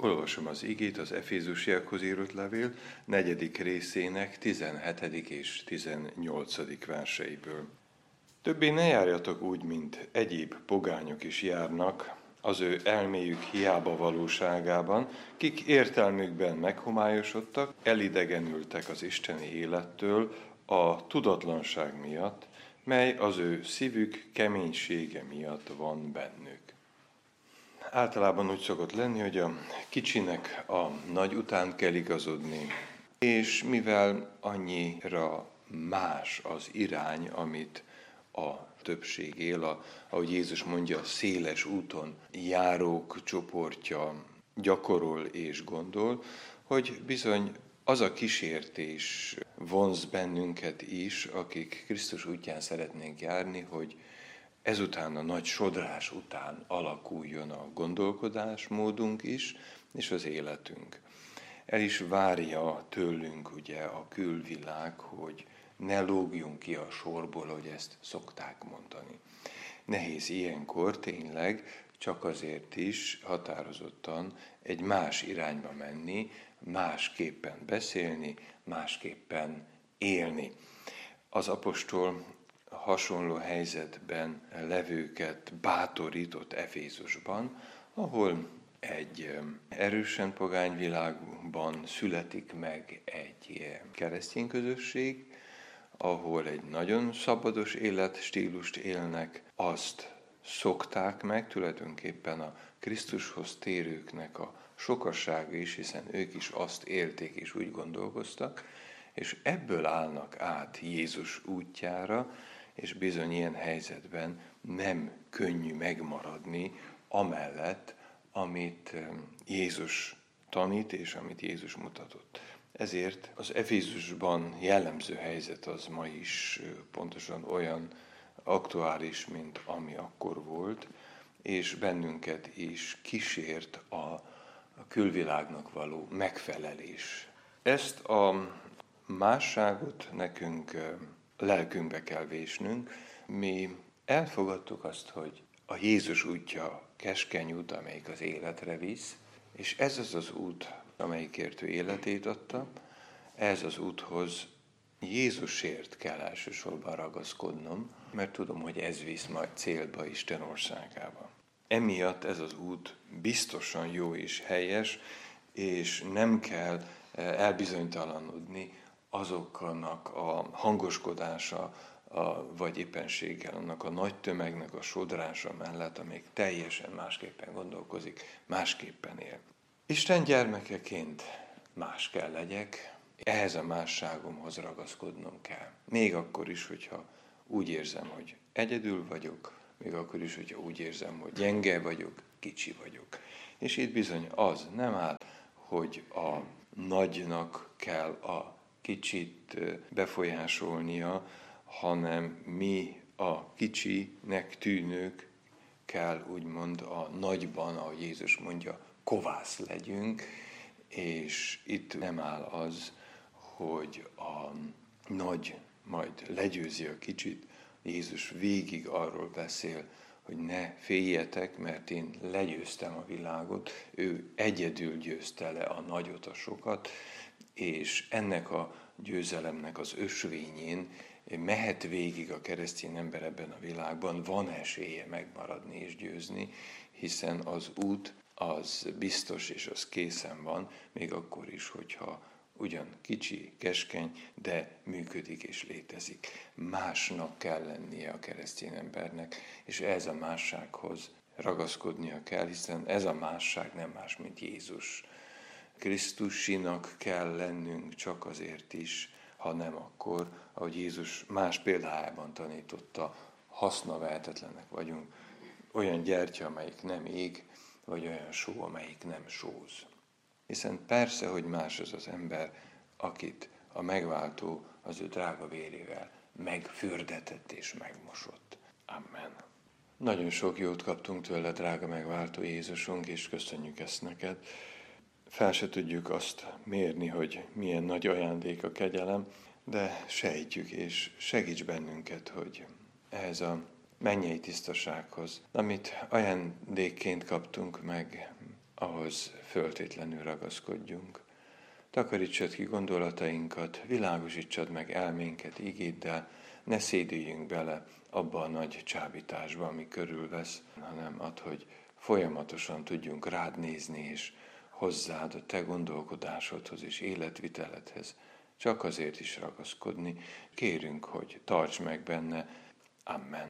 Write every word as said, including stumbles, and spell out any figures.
Olvasom az igét az Efézusiakhoz írott levél negyedik részének tizenhetedik és tizennyolcadik verseiből. Többé ne járjatok úgy, mint egyéb pogányok is járnak, az ő elméjük hiába valóságában, kik értelmükben meghomályosodtak, elidegenültek az isteni élettől a tudatlanság miatt, mely az ő szívük keménysége miatt van bennük. Általában úgy szokott lenni, hogy a kicsinek a nagy után kell igazodni, és mivel annyira más az irány, amit a többség él, a, ahogy Jézus mondja, széles úton járók csoportja gyakorol és gondol, hogy bizony az a kísértés vonz bennünket is, akik Krisztus útján szeretnénk járni, hogy ezután a nagy sodrás után alakuljon a gondolkodásmódunk is, és az életünk. El is várja tőlünk ugye a külvilág, hogy ne lógjunk ki a sorból, hogy ezt szokták mondani. Nehéz ilyenkor tényleg csak azért is határozottan egy más irányba menni, másképpen beszélni, másképpen élni. Az apostol hasonló helyzetben levőket bátorított Efézusban, ahol egy erősen pogány világban születik meg egy keresztény közösség, ahol egy nagyon szabados életstílust élnek, azt szokták meg, tulajdonképpen a Krisztushoz térőknek a sokassága is, hiszen ők is azt élték és úgy gondolkoztak, és ebből állnak át Jézus útjára, és bizony ilyen helyzetben nem könnyű megmaradni amellett, amit Jézus tanít, és amit Jézus mutatott. Ezért az Efézusban jellemző helyzet az ma is pontosan olyan aktuális, mint ami akkor volt, és bennünket is kísért a külvilágnak való megfelelés. Ezt a másságot nekünk lelkünkbe kell vésnünk. Mi elfogadtuk azt, hogy a Jézus útja keskeny út, amelyik az életre visz, és ez az az út, amelyikért ő életét adta, ez az úthoz Jézusért kell elsősorban ragaszkodnom, mert tudom, hogy ez visz majd célba Isten országába. Emiatt ez az út biztosan jó és helyes, és nem kell elbizonytalanodni azoknak a hangoskodása, a, vagy éppenséggel annak a nagy tömegnek a sodrása mellett, amelyik teljesen másképpen gondolkozik, másképpen él. Isten gyermekeként más kell legyek, ehhez a másságomhoz ragaszkodnom kell. Még akkor is, hogyha úgy érzem, hogy egyedül vagyok, még akkor is, hogyha úgy érzem, hogy gyenge vagyok, kicsi vagyok. És itt bizony az nem áll, hogy a nagynak kell a kicsit befolyásolnia, hanem mi a kicsinek tűnők kell úgymond a nagyban, ahogy Jézus mondja, kovász legyünk, és itt nem áll az, hogy a nagy majd legyőzi a kicsit. Jézus végig arról beszél, hogy ne féljetek, mert én legyőztem a világot, ő egyedül győzte le a nagyot, a sokat, és ennek a győzelemnek az ösvényén mehet végig a keresztény ember ebben a világban, van esélye megmaradni és győzni, hiszen az út az biztos és az készen van, még akkor is, hogyha ugyan kicsi, keskeny, de működik és létezik. Másnak kell lennie a keresztény embernek, és ez a mássághoz ragaszkodnia kell, hiszen ez a másság nem más, mint Jézus. Krisztusinak kell lennünk csak azért is, ha nem akkor, ahogy Jézus más példájában tanította, hasznavehetetlenek vagyunk, olyan gyertya, amelyik nem ég, vagy olyan só, amelyik nem sóz. Hiszen persze, hogy más az az ember, akit a megváltó az ő drága vérével megfürdetett és megmosott. Amen. Nagyon sok jót kaptunk tőle, drága megváltó Jézusunk, és köszönjük ezt neked. Fel se tudjuk azt mérni, hogy milyen nagy ajándék a kegyelem, de sejtjük, és segíts bennünket, hogy ehhez a mennyei tisztasághoz, amit ajándékként kaptunk meg ahhoz föltétlenül ragaszkodjunk. Takarítsad ki gondolatainkat, világosítsad meg elménket igéddel, ne szédüljünk bele abba a nagy csábításba, ami körülvesz, hanem add, hogy folyamatosan tudjunk rád nézni, és hozzád a te gondolkodásodhoz és életviteledhez csak azért is ragaszkodni. Kérünk, hogy tarts meg benne. Amen.